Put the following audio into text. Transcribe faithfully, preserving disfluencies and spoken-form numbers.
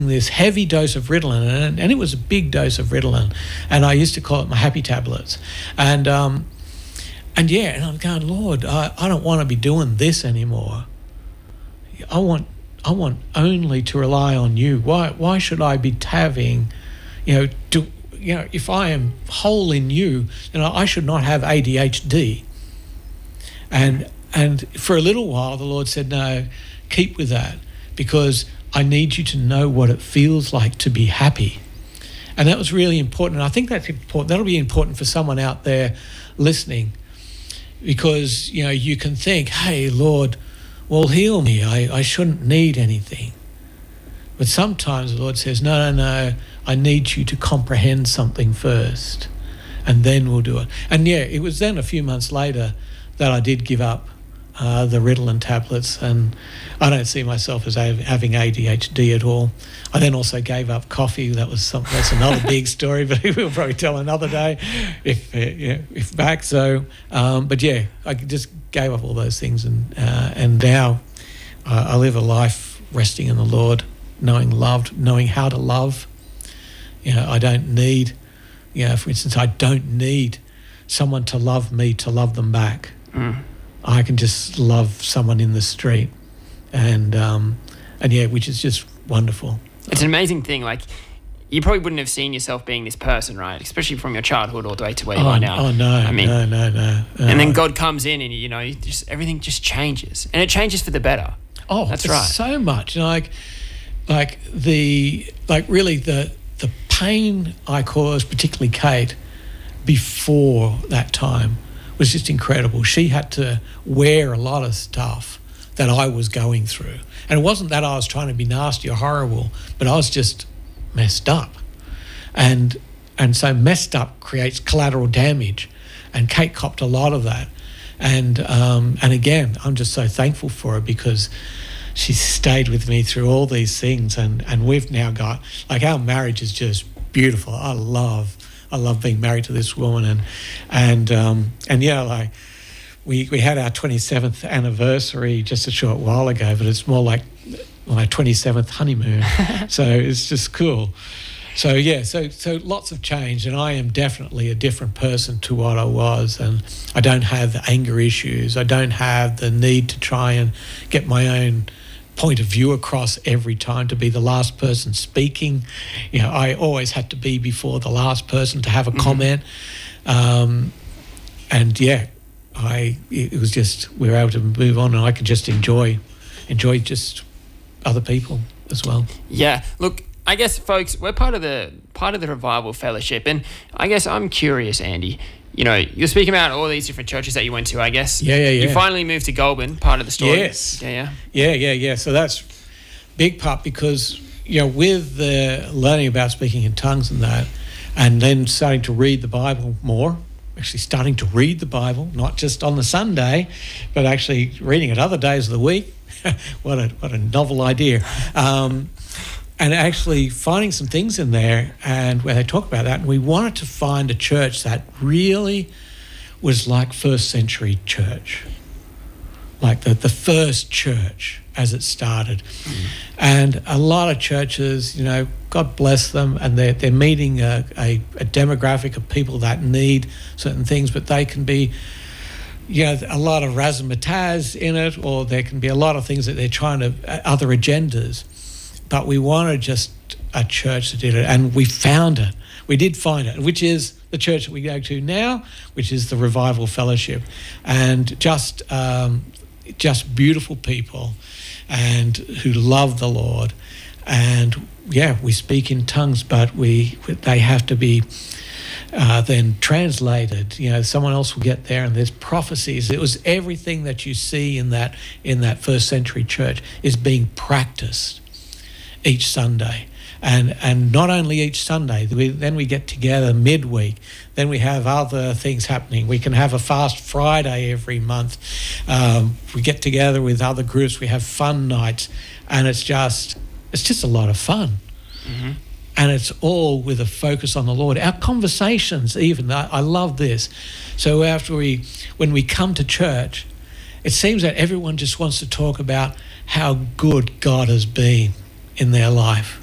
this heavy dose of Ritalin, and, and it was a big dose of Ritalin, and I used to call it my happy tablets. And um, and yeah, and I'm going, Lord, I, I don't want to be doing this anymore. I want I want only to rely on you. Why why should I be having, you know, do, you know, if I am whole in you, then I should not have A D H D. And and for a little while, the Lord said, no, keep with that, because I need you to know what it feels like to be happy. And that was really important. And I think that's important. That'll be important for someone out there listening, because, you know, you can think, hey, Lord, well, heal me. I, I shouldn't need anything. But sometimes the Lord says, no, no, no, I need you to comprehend something first, and then we'll do it. And yeah, it was then a few months later that I did give up Uh, the Ritalin tablets, and I don't see myself as having A D H D at all. I then also gave up coffee. That was some, that's another big story, but we'll probably tell another day if uh, yeah, if back. So, um, but yeah, I just gave up all those things, and uh, and now uh, I live a life resting in the Lord, knowing loved, knowing how to love. You know, I don't need, you know, for instance, I don't need someone to love me to love them back. Mm. I can just love someone in the street, and um, and yeah, which is just wonderful. It's an amazing thing. Like, you probably wouldn't have seen yourself being this person, right? Especially from your childhood all the way to where you oh, are now. Oh no, I mean, no, no, no. Uh, and then God comes in, and you know, you just everything just changes, and it changes for the better. Oh, that's right. So much, you know, like, like the like really the the pain I caused, particularly Kate, before that time, was just incredible. She had to wear a lot of stuff that I was going through. And it wasn't that I was trying to be nasty or horrible, but I was just messed up. And and so messed up creates collateral damage. And Kate copped a lot of that. And um, and again, I'm just so thankful for her, because she stayed with me through all these things. And, and we've now got, like, our marriage is just beautiful. I love I love being married to this woman, and and um, and yeah, like we we had our twenty-seventh anniversary just a short while ago, but it's more like my twenty-seventh honeymoon. So it's just cool. So yeah, so so lots have changed, and I am definitely a different person to what I was, and I don't have the anger issues. I don't have the need to try and get my own point of view across every time, to be the last person speaking. You know, I always had to be before the last person to have a comment. Mm-hmm. Um, and yeah, I it was just, we were able to move on, and I could just enjoy enjoy just other people as well. Yeah, look, I guess, folks, we're part of the part of the Revival Fellowship, and I guess I'm curious, Andy. You know, you're speaking about all these different churches that you went to, I guess. Yeah, yeah, yeah. You finally moved to Goulburn, part of the story. Yes. Yeah, yeah. Yeah, yeah, yeah. So that's big part, because, you know, with the learning about speaking in tongues and that, and then starting to read the Bible more, actually starting to read the Bible, not just on the Sunday, but actually reading it other days of the week. what a what a novel idea. Um, and actually finding some things in there, and where they talk about that, and we wanted to find a church that really was like first century church, like the, the first church as it started. Mm. And a lot of churches, you know, God bless them, and they're, they're meeting a, a, a demographic of people that need certain things, but they can be, you know, a lot of razzmatazz in it, or there can be a lot of things that they're trying to, other agendas. But we wanted just a church that did it, and we found it. We did find it, which is the church that we go to now, which is the Revival Fellowship, and just um, just beautiful people, and who love the Lord. And yeah, we speak in tongues, but we they have to be uh, then translated. You know, someone else will get there, and there's prophecies. It was everything that you see in that in that first century church is being practiced each Sunday. And and not only each Sunday, we, then we get together midweek. Then we have other things happening. We can have a fast Friday every month. Um, we get together with other groups. We have fun nights, and it's just it's just a lot of fun. Mm-hmm. And it's all with a focus on the Lord. Our conversations, even, I, I love this. So after we, when we come to church, it seems that everyone just wants to talk about how good God has been in their life.